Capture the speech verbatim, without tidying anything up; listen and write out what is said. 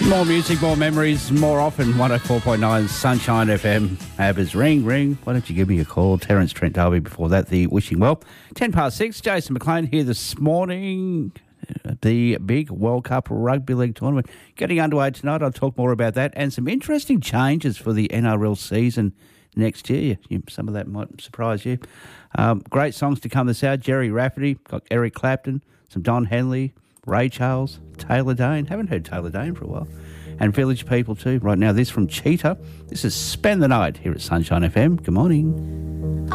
More music, more memories, more often. one oh four point nine Sunshine F M. Abbas, ring, ring. Why don't you give me a call? Terence Trent Darby before that, the wishing well. ten past six, Jason McLean here this morning. The big World Cup Rugby League tournament getting underway tonight. I'll talk more about that and some interesting changes for the N R L season next year. Some of that might surprise you. Um, great songs to come this hour. Jerry Rafferty, got Eric Clapton, some Don Henley, Ray Charles, Taylor Dane. Haven't heard Taylor Dane for a while. And Village People too. Right now, this from Cheetah. This is Spend the Night here at Sunshine F M. Good morning.